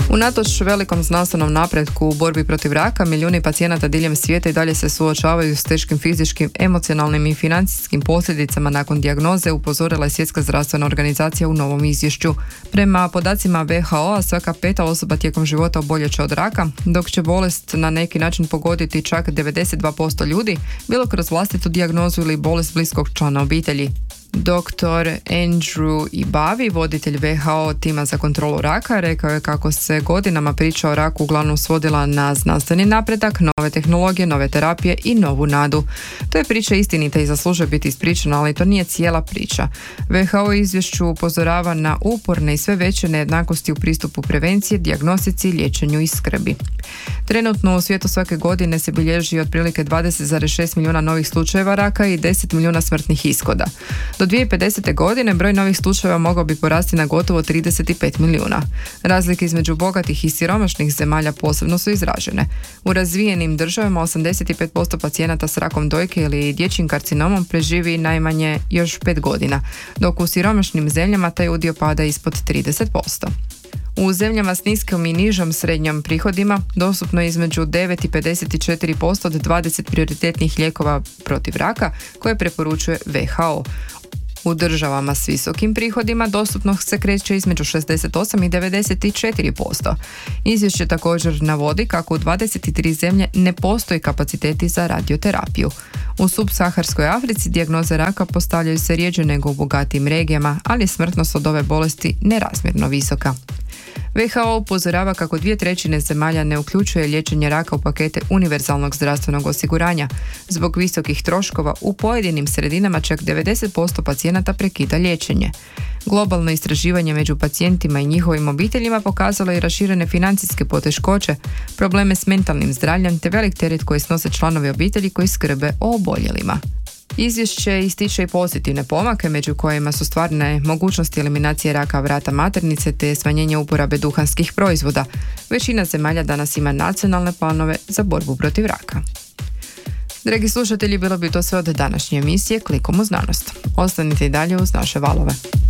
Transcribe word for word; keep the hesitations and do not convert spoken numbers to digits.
Unatoč velikom znanstvenom napretku u borbi protiv raka, milijuni pacijenata diljem svijeta i dalje se suočavaju s teškim fizičkim, emocionalnim i financijskim posljedicama nakon dijagnoze, upozorila je Svjetska zdravstvena organizacija u novom izvješću. Prema podacima ve ha o-a, svaka peta osoba tijekom života oboljet će od raka, dok će bolest na neki način pogoditi čak devedeset dva posto ljudi, bilo kroz vlastitu dijagnozu ili bolest bliskog člana obitelji. doktor Andrew Ibavi, voditelj ve ha o tima za kontrolu raka, rekao je kako se godinama priča o raku uglavnom svodila na znanstveni napredak, nove tehnologije, nove terapije i novu nadu. To je priča istinita i zaslužuje biti ispričana, ali to nije cijela priča. ve ha o u izvješću upozorava na uporne i sve veće nejednakosti u pristupu prevencije, dijagnostici, liječenju i skrbi. Trenutno u svijetu svake godine se bilježi otprilike dvadeset zarez šest milijuna novih slučajeva raka i deset milijuna smrtnih ishoda. Do dvije tisuće pedesete. godine broj novih slučajeva mogao bi porasti na gotovo trideset pet milijuna. Razlike između bogatih i siromašnih zemalja posebno su izražene. U razvijenim državama osamdeset pet posto pacijenata s rakom dojke ili dječjim karcinomom preživi najmanje još pet godina, dok u siromašnim zemljama taj udio pada ispod trideset posto. U zemljama s niskim i nižom srednjom prihodima dostupno je između devet i pedeset četiri posto od dvadeset prioritetnih lijekova protiv raka koje preporučuje ve ha o. U državama s visokim prihodima dostupnost se kreće između šezdeset osam i devedeset četiri posto. Izvješće također navodi kako u dvadeset tri zemlje ne postoji kapaciteti za radioterapiju. U subsaharskoj Africi dijagnoze raka postavljaju se rjeđe nego u bogatijim regijama, ali je smrtnost od ove bolesti nerazmjerno visoka. ve ha o upozorava kako dvije trećine zemalja ne uključuje liječenje raka u pakete univerzalnog zdravstvenog osiguranja. Zbog visokih troškova u pojedinim sredinama čak devedeset posto pacijenata prekida liječenje. Globalno istraživanje među pacijentima i njihovim obiteljima pokazalo je raširene financijske poteškoće, probleme s mentalnim zdravljem te velik teret koji snose članovi obitelji koji skrbe o oboljelima. Izvješće ističe i pozitivne pomake, među kojima su stvarne mogućnosti eliminacije raka vrata maternice te smanjenje uporabe duhanskih proizvoda. Većina zemalja danas ima nacionalne planove za borbu protiv raka. Dragi slušatelji, bilo bi to sve od današnje emisije Klikom u znanost. Ostanite i dalje uz naše valove.